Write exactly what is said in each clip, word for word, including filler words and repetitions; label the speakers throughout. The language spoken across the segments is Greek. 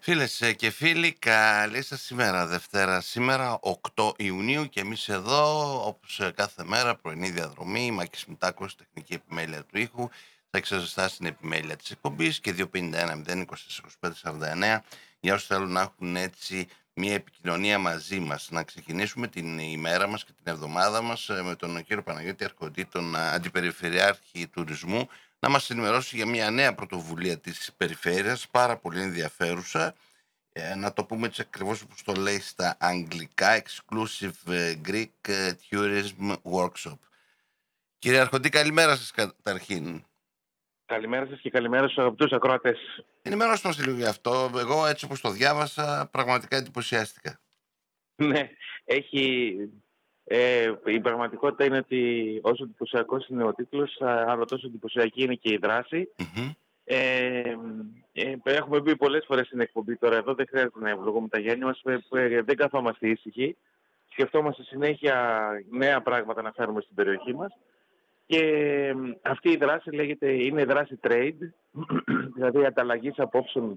Speaker 1: Φίλες ε, και φίλοι, καλή σας ημέρα. Δευτέρα σήμερα, οκτώ Ιουνίου, και εμείς εδώ, όπως ε, κάθε μέρα, πρωινή διαδρομή, Μάκης Μητάκος, τεχνική επιμέλεια του ήχου, θα εξαζεστά στην επιμέλεια της εκπομπής και δύο πενήντα ένα μηδέν είκοσι τέσσερα είκοσι πέντε σαράντα εννέα για όσους θέλουν να έχουν έτσι μια επικοινωνία μαζί μας. Να ξεκινήσουμε την ημέρα μας και την εβδομάδα μας ε, με τον κύριο Παναγιώτη Αρχοντή, τον ε, Αντιπεριφερειάρχη Τουρισμού, να μας ενημερώσει για μια νέα πρωτοβουλία της περιφέρειας, πάρα πολύ ενδιαφέρουσα. Ε, να το πούμε έτσι ακριβώς όπως το λέει στα αγγλικά, Exclusive ε, Greek ε, Tourism Workshop. Κύριε Αρχοντή, καλημέρα σας καταρχήν.
Speaker 2: Καλημέρα σας και καλημέρα στους αγαπητούς ακροατές.
Speaker 1: Ενημερώστε μας λίγο γι' αυτό. Εγώ έτσι όπως το διάβασα, πραγματικά εντυπωσιάστηκα.
Speaker 2: Ναι, έχει... Ε, η πραγματικότητα είναι ότι όσο εντυπωσιακός είναι ο τίτλος, αλλά τόσο εντυπωσιακή είναι και η δράση.
Speaker 1: Mm-hmm.
Speaker 2: Ε, ε, έχουμε πει πολλές φορές στην εκπομπή τώρα, εδώ δεν χρειάζεται να ευλογούμε τα γένια μας, ε, δεν καθόμαστε ήσυχοι. Σκεφτόμαστε συνέχεια νέα πράγματα να φέρουμε στην περιοχή μας. Και ε, αυτή η δράση λέγεται, είναι η δράση trade, δηλαδή ανταλλαγής απόψεων.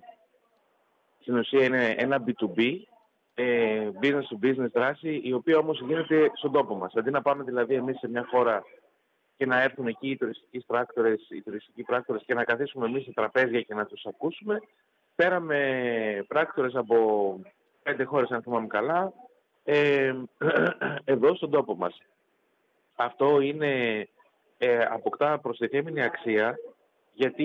Speaker 2: Στην ουσία είναι ένα μπι τού μπι, ε, business to business δράση, η οποία όμως γίνεται στον τόπο μας. Αντί να πάμε δηλαδή εμείς σε μια χώρα και να έρθουν εκεί οι τουριστικοί πράκτορες, οι τουριστικοί πράκτορες και να καθίσουμε εμείς σε τραπέζια και να τους ακούσουμε, πέραμε πράκτορες από πέντε χώρες, αν θυμάμαι καλά, ε, εδώ στον τόπο μας. Αυτό είναι, ε, αποκτά προστιθέμενη αξία, γιατί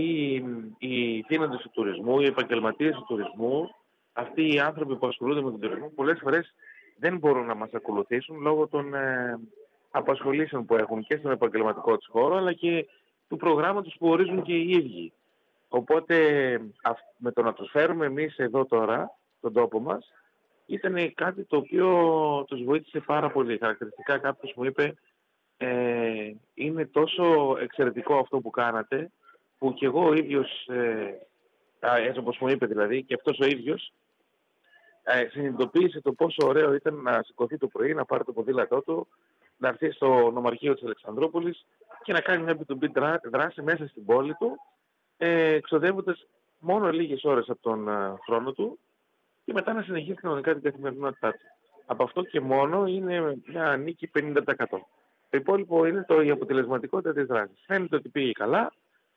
Speaker 2: οι θύνοντες του τουρισμού, οι επαγγελματίες του τουρισμού, αυτοί οι άνθρωποι που ασχολούνται με τον τουρισμό, πολλές φορές δεν μπορούν να μας ακολουθήσουν λόγω των ε, απασχολήσεων που έχουν και στον επαγγελματικό τους χώρο, αλλά και του προγράμματος που ορίζουν και οι ίδιοι. Οπότε με το να τους φέρουμε εμείς εδώ τώρα, στον τόπο μας, ήταν κάτι το οποίο τους βοήθησε πάρα πολύ. Χαρακτηριστικά κάποιος μου είπε, ε, είναι τόσο εξαιρετικό αυτό που κάνατε, που και εγώ ο ίδιος, ε, έτσι όπως μου είπε δηλαδή, και αυτός ο ίδιος, ε, συνειδητοποίησε το πόσο ωραίο ήταν να σηκωθεί το πρωί, να πάρει το ποδήλατό του, να έρθει στο νομαρχείο της Αλεξανδρούπολης και να κάνει μια μπι τού μπι δράση μέσα στην πόλη του, ε, εξοδεύοντας μόνο λίγες ώρες από τον ε, χρόνο του και μετά να συνεχίσει κανονικά την καθημερινότητά του. Από αυτό και μόνο είναι μια νίκη πενήντα τοις εκατό. Το υπόλοιπο είναι το, η αποτελεσματικότητα της δράσης. Φαίνεται ότι πήγε καλά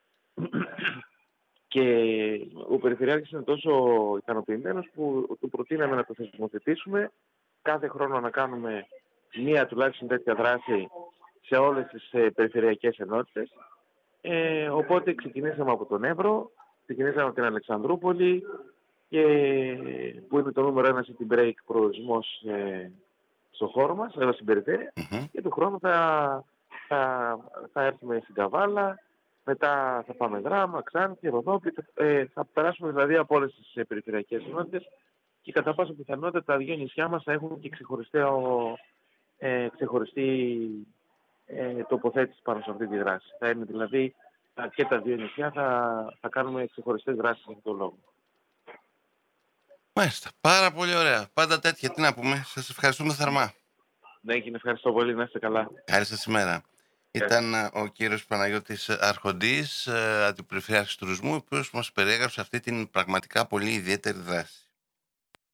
Speaker 2: και ο Περιφερειάρχης είναι τόσο ικανοποιημένος που του προτείναμε να το θεσμοθετήσουμε, κάθε χρόνο να κάνουμε μία τουλάχιστον τέτοια δράση σε όλες τις ε, περιφερειακές ενότητες. Ε, οπότε ξεκινήσαμε από τον Εύρο, ξεκινήσαμε από την Αλεξανδρούπολη, και, που είναι το νούμερο ένα city break προορισμός ε, στο χώρο μας, εδώ στην περιφέρεια.
Speaker 1: Mm-hmm.
Speaker 2: Και του χρόνου θα, θα, θα έρθουμε στην Καβάλα, μετά θα πάμε Δράμα, Ξάνθη, Ροδόπη, ε, θα περάσουμε δηλαδή από όλες τις ε, περιφερειακές ενότητες και κατά πάσα πιθανότητα τα δύο νησιά μας θα έχουν και ε, ξεχωριστή ε, τοποθέτηση πάνω σε αυτή τη δράση. Θα είναι δηλαδή και τα δύο νησιά θα, θα κάνουμε ξεχωριστές δράσεις για αυτόν τον λόγο.
Speaker 1: Μάλιστα, πάρα πολύ ωραία. Πάντα τέτοια, τι να πούμε. Σας ευχαριστούμε θερμά.
Speaker 2: Ναι, και ευχαριστώ πολύ, να είστε καλά.
Speaker 1: Καλή σας ημέρα. Ήταν ο κύριος Παναγιώτης Αρχοντής, Αντιπεριφερειάρχης Τουρισμού, ο οποίος μας περιέγραψε αυτή την πραγματικά πολύ ιδιαίτερη δράση.